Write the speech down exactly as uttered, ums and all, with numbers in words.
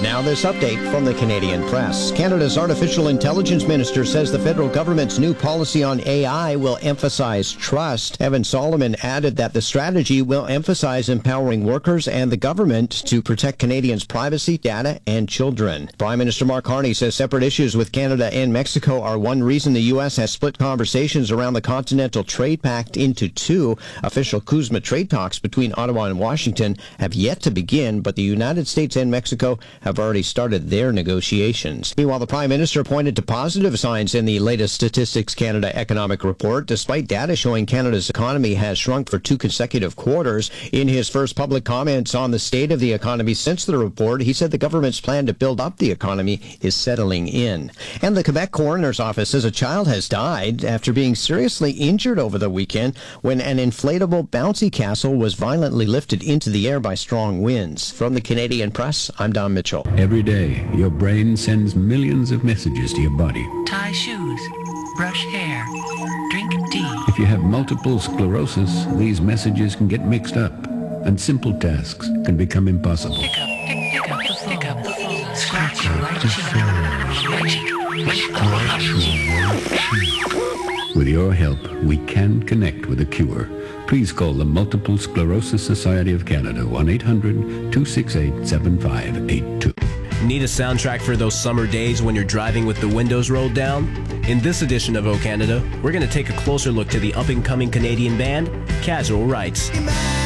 Now this update from the Canadian Press. Canada's Artificial Intelligence Minister says the federal government's new policy on A I will emphasize trust. Evan Solomon added that the strategy will emphasize empowering workers and the government to protect Canadians' privacy, data, and children. Prime Minister Mark Carney says separate issues with Canada and Mexico are one reason the U S has split conversations around the Continental Trade Pact into two. Official CUSMA trade talks between Ottawa and Washington have yet to begin, but the United States and Mexico have already started their negotiations. Meanwhile, the Prime Minister pointed to positive signs in the latest Statistics Canada economic report, despite data showing Canada's economy has shrunk for two consecutive quarters. In his first public comments on the state of the economy since the report, he said the government's plan to build up the economy is settling in. And the Quebec Coroner's Office says a child has died after being seriously injured over the weekend when an inflatable bouncy castle was violently lifted into the air by strong winds. From the Canadian Press, I'm Don Mitchell. Every day, your brain sends millions of messages to your body. Tie shoes, brush hair, drink tea. If you have multiple sclerosis, these messages can get mixed up, and simple tasks can become impossible. Pick up, pick, pick up the phone. Pick up the phone. Scratch your right cheek. Right cheek. With your help, we can connect with a cure. Please call the Multiple Sclerosis Society of Canada, one eight hundred two six eight seven five eight two. Need a soundtrack for those summer days when you're driving with the windows rolled down? In this edition of O Canada, we're going to take a closer look to the up-and-coming Canadian band, Casual Rights.